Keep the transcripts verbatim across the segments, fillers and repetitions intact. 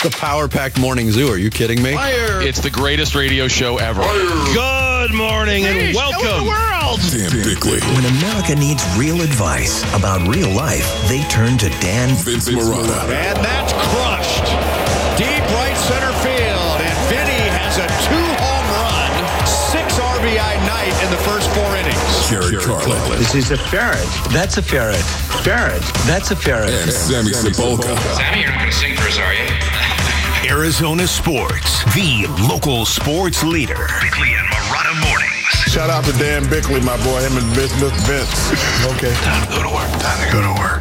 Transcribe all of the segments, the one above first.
the power-packed morning zoo. Are you kidding me? Fire. It's the greatest radio show ever. Fire. Good morning and welcome. world. Dan Bickley. When America needs real advice about real life, they turn to Dan Vince Marotta. And that's crushed. Deep right center field. And Vinny has a two-home run, six R B I night in the first four innings. Jared Carlin. This is a ferret. That's a ferret. Ferret. That's a ferret. And Sammy Sepulka. Sammy, you're not going to sing for us, are you? Arizona Sports, the local sports leader. Bickley and Marotta Mornings. Shout out to Dan Bickley, my boy. Him and Vince. Vince. Okay. Time to go to work. Time to go to work.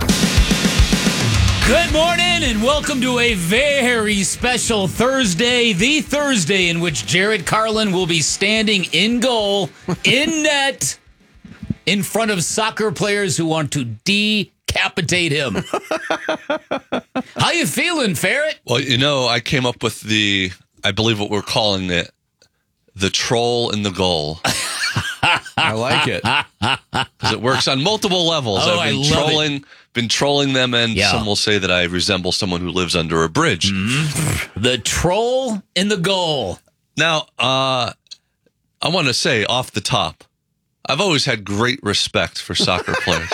Good morning and welcome to a very special Thursday, the Thursday in which Jared Carlin will be standing in goal, in net, in front of soccer players who want to decapitate him. How you feeling, Ferret? Well, you know, I came up with the, I believe what we're calling it, the troll in the goal. I like it. Because it works on multiple levels. Oh, I've been I love trolling, it. been trolling them, and Yeah. some will say that I resemble someone who lives under a bridge. Mm-hmm. The troll in the goal. Now, uh, I want to say off the top, I've always had great respect for soccer players.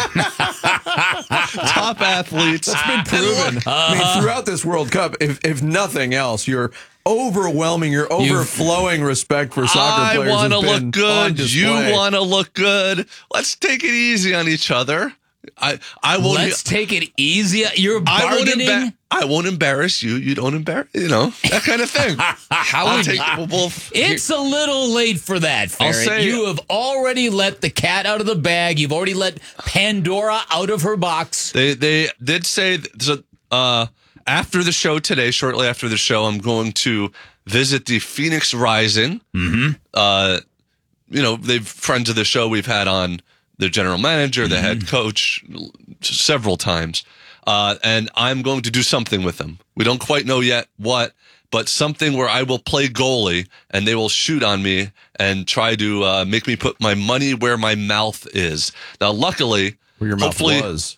Top athletes. That's been proven. I mean, throughout this World Cup, if if nothing else, you're overwhelming, your overflowing respect for soccer I players. want to has been look good. on You display. want to look good. Let's take it easy on each other. I I won't. Let's take it easy. You're I won't, bargaining. emba- I won't embarrass you. You don't embarrass. You know, that kind of thing. How would take? Well, well, It's a little late for that, I'll Ferret. say- You have already let the cat out of the bag. You've already let Pandora out of her box. They they did say that, uh, after the show today, shortly after the show, I'm going to visit the Phoenix Rising. Mm-hmm. Uh, you know, they've friends of the show. We've had on the general manager, the head coach, several times. Uh, and I'm going to do something with them. We don't quite know yet what, but something where I will play goalie and they will shoot on me and try to uh, make me put my money where my mouth is. Now, luckily, Where your mouth hopefully, was.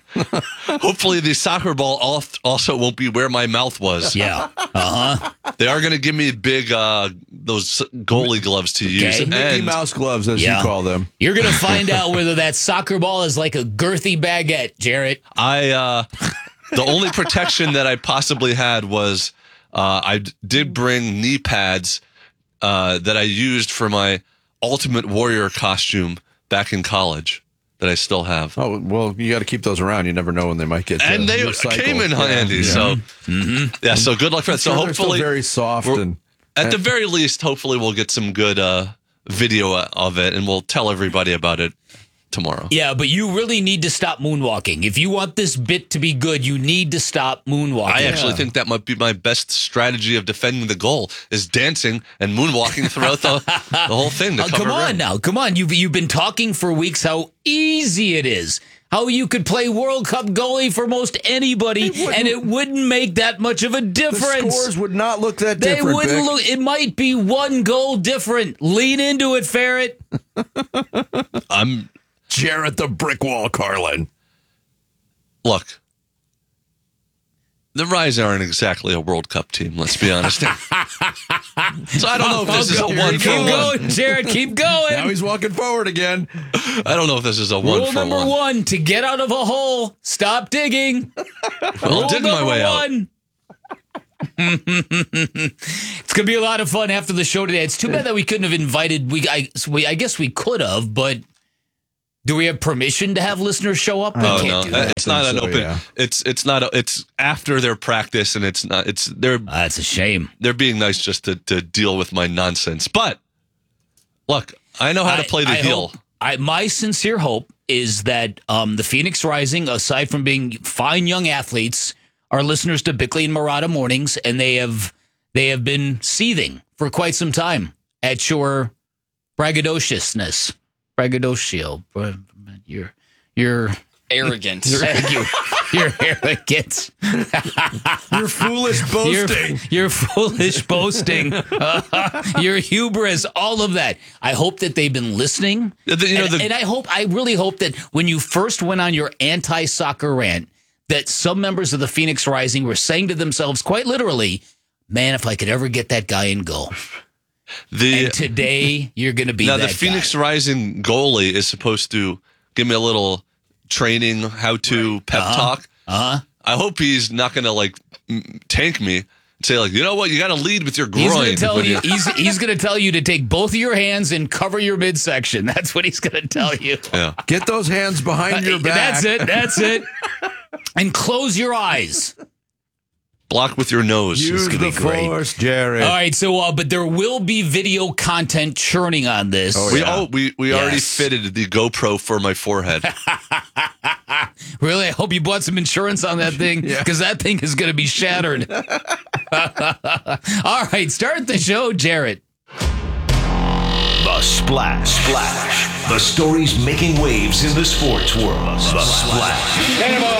hopefully the soccer ball al- also won't be where my mouth was. Yeah. Uh-huh. They are going to give me big, uh, those goalie gloves to use. Okay. Mickey And Mouse gloves, as Yeah. you call them. You're going to find out whether that soccer ball is like a girthy baguette, Jarrett. I, uh, the only protection that I possibly had was uh, I d- did bring knee pads uh, that I used for my Ultimate Warrior costume back in college that I still have. Oh, well, you got to keep those around. You never know when they might get And uh, they recycled. came in Yeah, handy. yeah. So, yeah, so good luck for that. So Sure, they're still hopefully, very soft we're- and at the very least, hopefully we'll get some good uh, video of it and we'll tell everybody about it tomorrow. Yeah, but you really need to stop moonwalking. If you want this bit to be good, you need to stop moonwalking. I actually think that might be my best strategy of defending the goal is dancing and moonwalking throughout the, the whole thing. To Oh, cover come on ground. now. Come on. You've, you've been talking for weeks how easy it is. How you could play World Cup goalie for most anybody, and it wouldn't make that much of a the difference. scores would not look that They different. wouldn't Vic. look. It might be one goal different. Lean into it, Ferret. I'm Jarrett the Brick Wall Carlin. look. The Rise aren't exactly a World Cup team. Let's be honest. So I don't know if this is a one Keep for one. going, Jared. Keep going. Now he's walking forward again. I don't know if this is a one Rule for number one. one: to get out of a hole, stop digging. Well, Rule I did my number way out. one. It's gonna be a lot of fun after the show today. It's too bad that we couldn't have invited. We, I, we, I guess we could have, but do we have permission to have listeners show up? We Oh can't no, do that. it's not I an think so, open. yeah. It's it's not. A, it's after their practice, and it's not. It's they're That's a shame. they're being nice just to, to deal with my nonsense. But look, I know how to I- play the I heel. hope- I, my sincere hope is that um, the Phoenix Rising, aside from being fine young athletes, are listeners to Bickley and Marotta Mornings, and they have they have been seething for quite some time at your braggadociousness, braggadocio. Your your Arrogant. thank you. Your arrogance. Your foolish boasting. Your, your foolish boasting. Your hubris. All of that. I hope that they've been listening. The- you know, and, the- and I hope, I really hope that when you first went on your anti-soccer rant, that some members of the Phoenix Rising were saying to themselves, quite literally, man, if I could ever get that guy in goal. The, and today, you're going to be now that the Phoenix guy. Rising goalie is supposed to give me a little training, how to right. pep uh-huh. talk. Uh-huh. I hope he's not going to like tank me and say like, you know what, you got to lead with your groin. He's going to tell you. He's he's going to tell you to take both of your hands and cover your midsection. That's what he's going to tell you. Yeah. Get those hands behind your back. That's it. That's it. And close your eyes. Block with your nose. Use gonna the be great. force, Jared. All right, so uh, but there will be video content churning on this. Oh, We yeah. oh, we we Yes. already fitted the GoPro for my forehead. Really, I hope you bought some insurance on that thing because Yeah. that thing is going to be shattered. All right, start the show, Jarrett. The Splash. Splash. The stories making waves in the sports world. The Splash.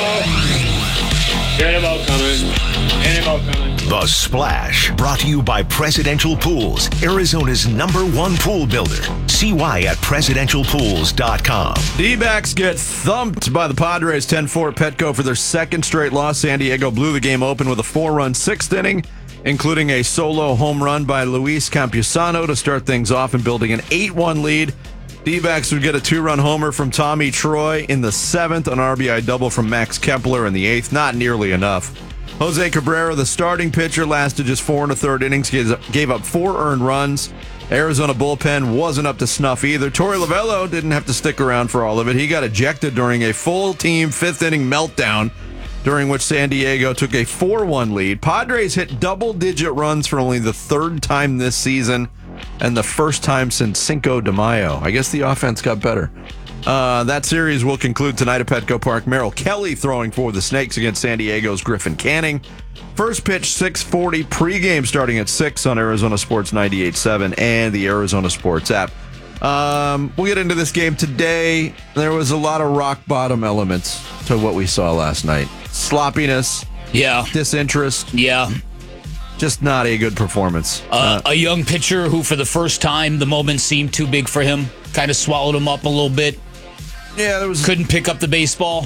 Animal coming. Animal coming. The Splash. Brought to you by Presidential Pools, Arizona's number one pool builder. See why at presidential pools dot com. D-backs get thumped by the Padres ten four at Petco for their second straight loss. San Diego blew the game open with a four-run sixth inning, including a solo home run by Luis Campusano to start things off and building an eight one lead. D-backs would get a two-run homer from Tommy Troy in the seventh, an R B I double from Max Kepler in the eighth, not nearly enough. Jose Cabrera, the starting pitcher, lasted just four and a third innings, gave up four earned runs. Arizona bullpen wasn't up to snuff either. Torey Lovello didn't have to stick around for all of it. He got ejected during a full-team fifth-inning meltdown, during which San Diego took a four one lead. Padres hit double-digit runs for only the third time this season and the first time since Cinco de Mayo. I guess the offense got better. Uh, that series will conclude tonight at Petco Park. Merrill Kelly throwing for the Snakes against San Diego's Griffin Canning. First pitch, six forty, pregame starting at six on Arizona Sports ninety-eight point seven and the Arizona Sports app. Um, we'll get into this game today. There was a lot of rock bottom elements to what we saw last night. Sloppiness, Yeah. disinterest, Yeah. just not a good performance. Uh, a young pitcher who, for the first time, the moment seemed too big for him. Kind of swallowed him up a little bit. Yeah, there was. Couldn't pick up the baseball.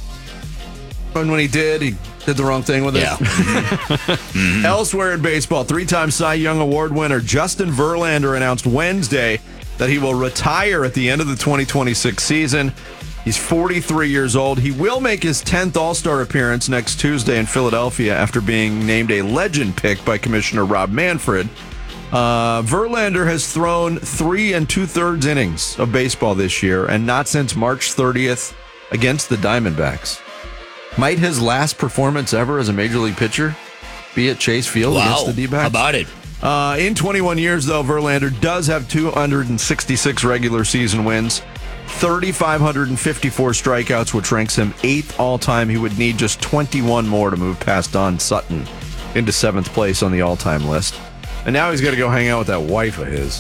And when he did, he did the wrong thing with it. Yeah. Mm-hmm. Elsewhere in baseball, three-time Cy Young Award winner Justin Verlander announced Wednesday that he will retire at the end of the twenty twenty-six season. He's forty-three years old. He will make his tenth All-Star appearance next Tuesday in Philadelphia after being named a legend pick by Commissioner Rob Manfred. Uh, Verlander has thrown three and two-thirds innings of baseball this year, and not since March thirtieth against the Diamondbacks. Might his last performance ever as a major league pitcher be at Chase Field Wow. against the D-backs? How about it? Uh, in twenty-one years, though, Verlander does have two hundred sixty-six regular season wins, three thousand five hundred fifty-four strikeouts, which ranks him eighth all-time. He would need just twenty-one more to move past Don Sutton into seventh place on the all-time list. And now he's got to go hang out with that wife of his.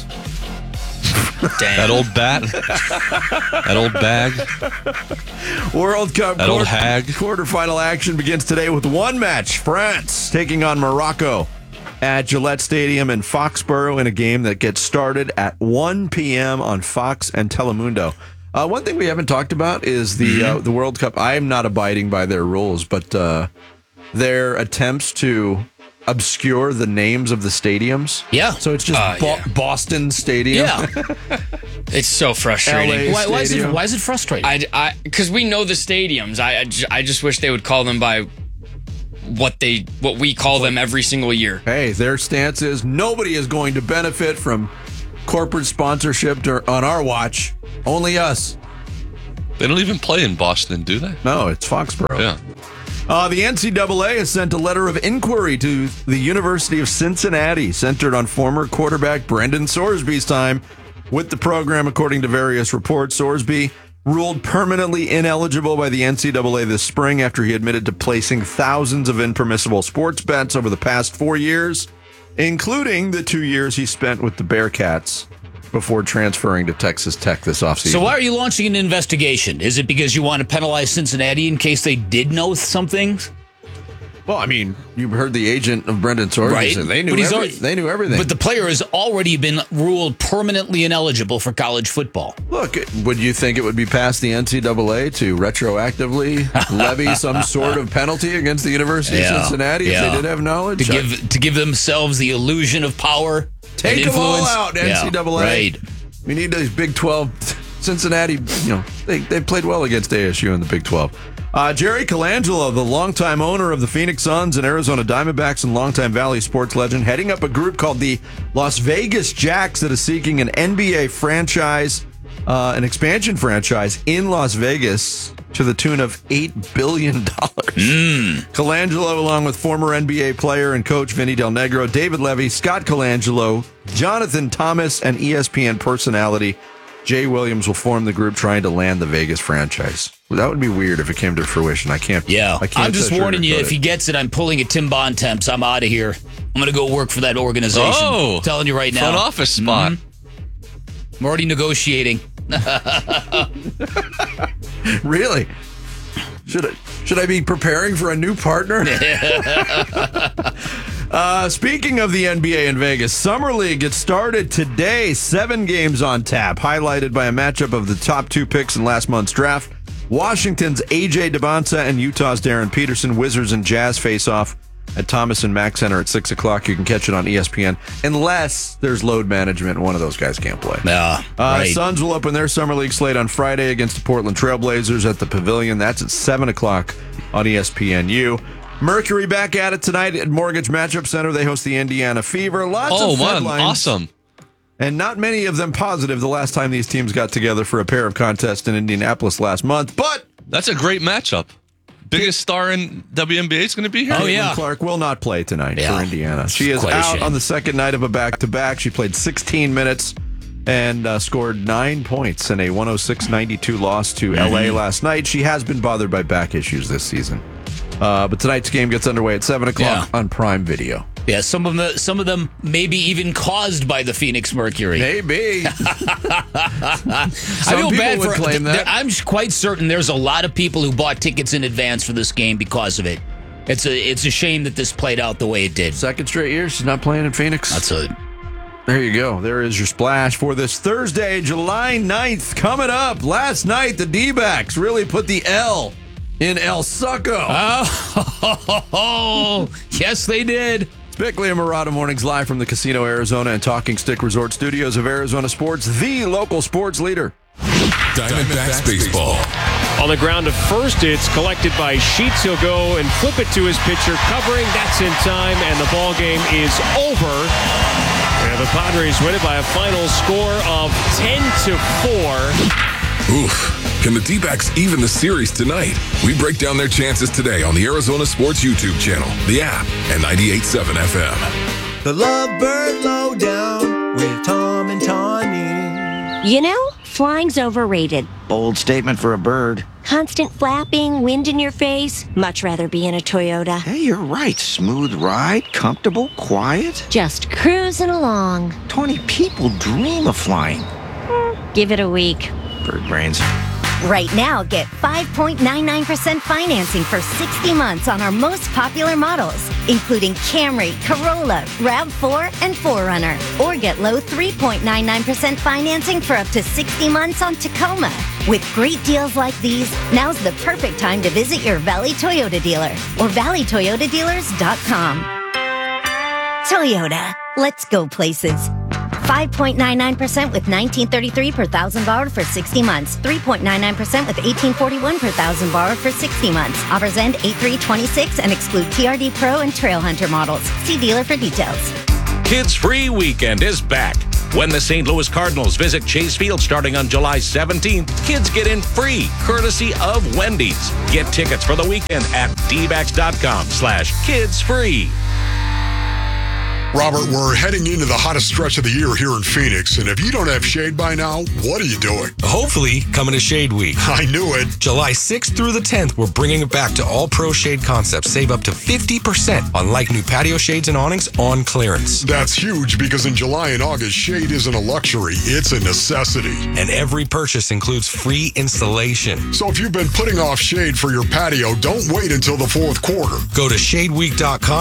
Damn. That old bat. That old bag. World Cup That quarter, old hag. quarterfinal action begins today with one match. France taking on Morocco at Gillette Stadium in Foxborough in a game that gets started at one p.m. on Fox and Telemundo. Uh, one thing we haven't talked about is the uh, the World Cup. I am not abiding by their rules, but uh, their attempts to obscure the names of the stadiums. Yeah. So it's just Uh, Bo- yeah. Boston Stadium. Yeah. It's so frustrating. L A Why, why, is it, Stadium. why is it frustrating? I, because we know the stadiums. I, I, ju- I just wish they would call them by what they what we call them every single year. Hey, their stance is nobody is going to benefit from corporate sponsorship dur- on our watch. Only us. They don't even play in Boston, do they? No, it's Foxborough. Yeah. Uh, the N C double A has sent a letter of inquiry to the University of Cincinnati, centered on former quarterback Brendan Sorsby's time with the program. According to various reports, Sorsby ruled permanently ineligible by the N C double A this spring after he admitted to placing thousands of impermissible sports bets over the past four years, including the two years he spent with the Bearcats before transferring to Texas Tech this offseason. So why are you launching an investigation? Is it because you want to penalize Cincinnati in case they did know some things? Well, I mean, you heard the agent of Brendan Torres. Right. They knew, But he's every, already- they knew everything. But the player has already been ruled permanently ineligible for college football. Look, would you think it would be past the N C double A to retroactively levy some sort of penalty against the University Yeah, of Cincinnati yeah. if they did have knowledge? To give to give themselves the illusion of power. Take and them all influence. out, N C double A. Yeah, right. We need these Big twelve. Cincinnati, you know, they, they played well against A S U in the Big twelve. Uh, Jerry Colangelo, the longtime owner of the Phoenix Suns and Arizona Diamondbacks and longtime Valley sports legend, heading up a group called the Las Vegas Jacks that is seeking an N B A franchise, uh, an expansion franchise in Las Vegas to the tune of eight billion dollars. Mm. Colangelo, along with former N B A player and coach Vinny Del Negro, David Levy, Scott Colangelo, Jonathan Thomas, and E S P N personality Jay Williams will form the group trying to land the Vegas franchise. Well, that would be weird if it came to fruition. I can't. Yeah, I can't I'm just such warning you. sugarcoat If it. he gets it, I'm pulling a Tim Bontemps. I'm out of here. I'm going to go work for that organization. Oh, I'm telling you right now. front office spot. Mm-hmm. I'm already negotiating. Really? Should I should I be preparing for a new partner? uh, speaking of the N B A in Vegas, Summer League gets started today. Seven games on tap, highlighted by a matchup of the top two picks in last month's draft. Washington's A J DeBonsa and Utah's Darren Peterson. Wizards and Jazz face off at Thomas and Mack Center at six o'clock. You can catch it on E S P N, unless there's load management and one of those guys can't play. Yeah, Uh, right. Suns will open their Summer League slate on Friday against the Portland Trailblazers at the Pavilion. That's at seven o'clock on E S P N U. Mercury back at it tonight at Mortgage Matchup Center. They host the Indiana Fever. Lots Oh, of man, headlines. awesome. And not many of them positive the last time these teams got together for a pair of contests in Indianapolis last month. But That's a great matchup. Biggest star in W N B A is going to be here. Oh, Caitlin yeah. Clark will not play tonight Yeah. for Indiana. She is Quite a out shame. on the second night of a back-to-back. She played sixteen minutes and uh, scored nine points in a one oh six ninety-two loss to Mm-hmm. L A last night. She has been bothered by back issues this season. Uh, but tonight's game gets underway at seven o'clock Yeah. on Prime Video. Yeah, some of them, some of them maybe even caused by the Phoenix Mercury. Maybe. I feel people bad would for claim th- that. I'm quite certain there's a lot of people who bought tickets in advance for this game because of it. It's a it's a shame that this played out the way it did. Second straight year she's not playing in Phoenix. That's a There you go. There is your splash for this Thursday, July ninth. Coming up, last night the D-backs really put the L in El Succo. Oh, yes, they did. It's Bickley and Murata Mornings live from the Casino Arizona and Talking Stick Resort Studios of Arizona Sports, the local sports leader. Diamondbacks baseball. On the ground to first, it's collected by Sheets. He'll go and flip it to his pitcher, covering. That's in time, and the ball game is over. And the Padres win it by a final score of ten to four. Oof. Can the D-backs even the series tonight? We break down their chances today on the Arizona Sports YouTube channel, the app, and ninety-eight point seven F M. The Lovebird Lowdown with Tom and Tawny. You know, flying's overrated. Bold statement for a bird. Constant flapping, wind in your face. Much rather be in a Toyota. Hey, you're right. Smooth ride, comfortable, quiet. Just cruising along. Twenty people dream of flying. Give it a week. Bird brains. Right now, get five point nine nine percent financing for sixty months on our most popular models, including Camry, Corolla, RAV four, and four runner. Or get low three point nine nine percent financing for up to sixty months on Tacoma. With great deals like these, now's the perfect time to visit your Valley Toyota dealer or valley toyota dealers dot com. Toyota, let's go places. five point nine nine percent with nineteen thirty-three per thousand borrowed for sixty months. three point nine nine percent with eighteen forty-one per thousand borrowed for sixty months. Offers end eight three twenty-six and exclude T R D Pro and Trail Hunter models. See dealer for details. Kids Free Weekend is back. When the Saint Louis Cardinals visit Chase Field starting on July seventeenth, kids get in free, courtesy of Wendy's. Get tickets for the weekend at d backs dot com slash kids free. Robert, we're heading into the hottest stretch of the year here in Phoenix, and if you don't have shade by now, what are you doing? Hopefully, coming to Shade Week. I knew it. July sixth through the tenth, we're bringing it back to all pro shade concepts. Save up to fifty percent on like new patio shades and awnings on clearance. That's huge because in July and August, shade isn't a luxury, it's a necessity. And every purchase includes free installation. So if you've been putting off shade for your patio, don't wait until the fourth quarter. Go to shade week dot com